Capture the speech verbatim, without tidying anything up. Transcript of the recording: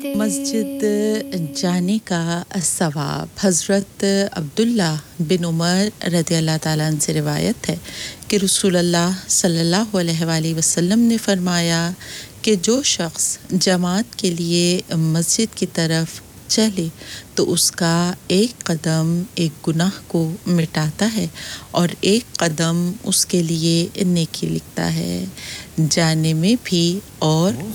मस्जिद जाने का सवाब हज़रत अब्दुल्ला बिन उमर रज़ियल्लाहु ताला अन्हु से रिवायत है कि रसूलुल्लाह सल्लल्लाहु अलैहि वसल्लम ने फरमाया कि जो शख्स जमात के लिए मस्जिद की तरफ चले तो उसका एक कदम एक गुनाह को मिटाता है और एक कदम उसके लिए नेकी लिखता है जाने में भी और